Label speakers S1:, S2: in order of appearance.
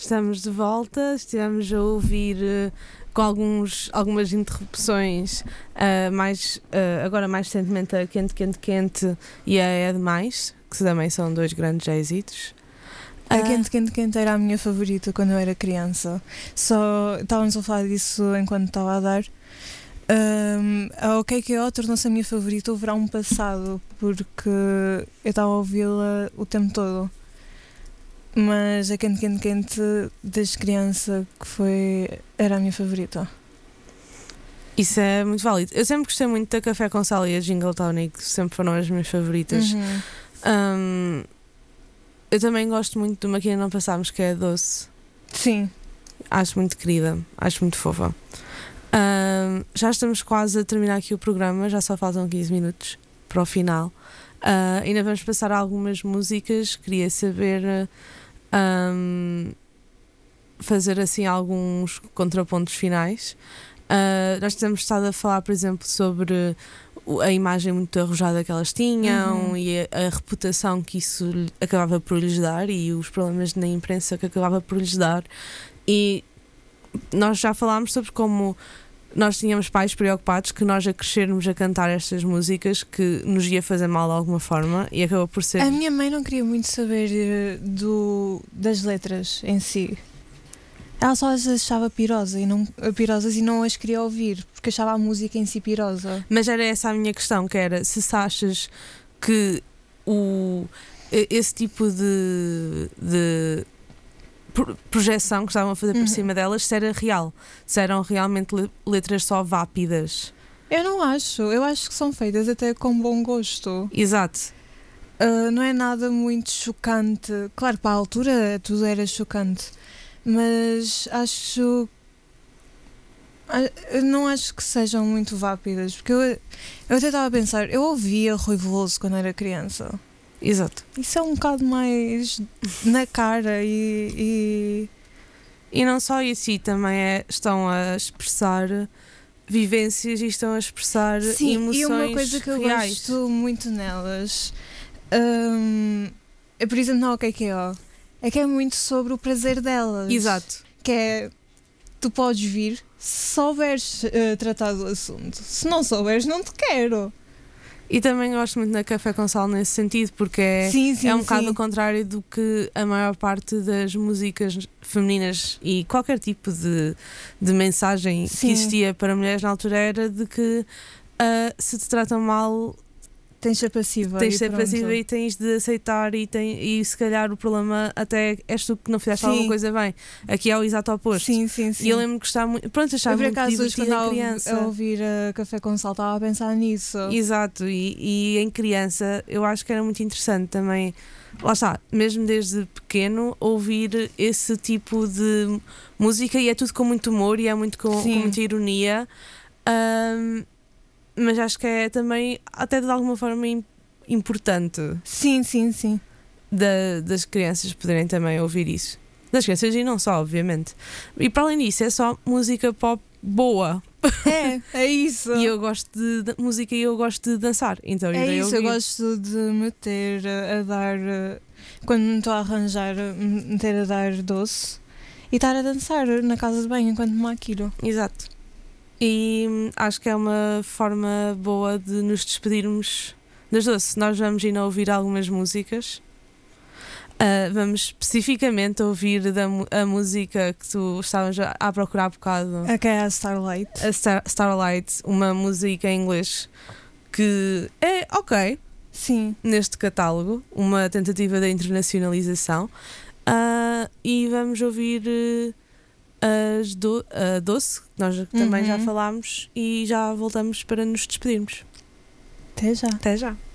S1: Estamos de volta, estivemos a ouvir com algumas interrupções, agora mais recentemente a Quente, Quente, Quente e a É Demais, que também são dois grandes êxitos.
S2: A Quente, Quente, Quente era a minha favorita quando eu era criança. Só estávamos a falar disso enquanto estava a dar. A OKKO tornou-se a minha favorita o verão passado, porque eu estava a ouvi-la o tempo todo. Mas a Quente, Quente, Quente, desde criança, era a minha favorita.
S1: Isso é muito válido. Eu sempre gostei muito da Café com Sal e a Jingle Tonic, sempre foram as minhas favoritas. Eu também gosto muito do Maquina Não Passámos, que é doce.
S2: Sim.
S1: Acho muito querida, acho muito fofa. Já estamos quase a terminar aqui o programa, já só faltam 15 minutos para o final. Ainda vamos passar algumas músicas. Queria saber fazer assim alguns contrapontos finais. Nós temos estado a falar, por exemplo, sobre a imagem muito arrojada que elas tinham e a reputação que isso acabava por lhes dar e os problemas na imprensa que acabava por lhes dar. E nós já falámos sobre como nós tínhamos pais preocupados que nós a crescermos a cantar estas músicas que nos ia fazer mal de alguma forma, e acabou por ser...
S2: A minha mãe não queria muito saber das letras em si. Ela só as achava pirosas e não as queria ouvir, porque achava a música em si pirosa.
S1: Mas era essa a minha questão, que era se achas que esse tipo de projeção que estavam a fazer por cima delas, se era real, se eram realmente letras só vápidas.
S2: Eu não acho, eu acho que são feitas até com bom gosto.
S1: Exato.
S2: Não é nada muito chocante. Claro que para a altura tudo era chocante, mas não acho que sejam muito vápidas, porque eu até estava a pensar, eu ouvia Rui Veloso quando era criança.
S1: Exato.
S2: Isso é um bocado mais na cara e
S1: não só isso, e também estão a expressar vivências e estão a expressar emoções reais.
S2: E uma coisa que eu gosto muito nelas, por exemplo, na OKKO, é que é muito sobre o prazer delas.
S1: Exato.
S2: Que é, tu podes vir se souberes tratar do assunto. Se não souberes, não te quero.
S1: E também gosto muito da Café com Sal nesse sentido, porque é um bocado ao contrário do que a maior parte das músicas femininas e qualquer tipo de mensagem que existia para mulheres na altura era de que se te tratam mal,
S2: tens de ser passiva
S1: e tens de aceitar e se calhar o problema até és tu que não fizeste alguma coisa bem. Aqui é o exato oposto.
S2: Sim.
S1: E eu lembro que gostava muito, achava muito divertido em criança.
S2: A ouvir a Café com Sal estava a pensar nisso.
S1: Exato, e em criança eu acho que era muito interessante também, lá está, mesmo desde pequeno, ouvir esse tipo de música, e é tudo com muito humor e é muito com muita ironia. Mas acho que é também, até de alguma forma, importante.
S2: Sim.
S1: Das crianças poderem também ouvir isso. Das crianças e não só, obviamente. E para além disso, é só música pop boa.
S2: É isso.
S1: E eu gosto de música e eu gosto de dançar. Então
S2: eu gosto de meter a dar, quando me estou a arranjar, meter a dar doce e estar a dançar na casa de banho enquanto me maquilho.
S1: Exato. E acho que é uma forma boa de nos despedirmos das doces. Nós vamos ainda ouvir algumas músicas. Vamos especificamente ouvir a música que tu estavas a procurar há bocado.
S2: Que é a Starlight.
S1: Starlight, uma música em inglês que é ok.
S2: Sim.
S1: Neste catálogo, uma tentativa de internacionalização. E vamos ouvir a Doce, que nós também já falámos, e já voltamos para nos despedirmos.
S2: Até já.
S1: Até já.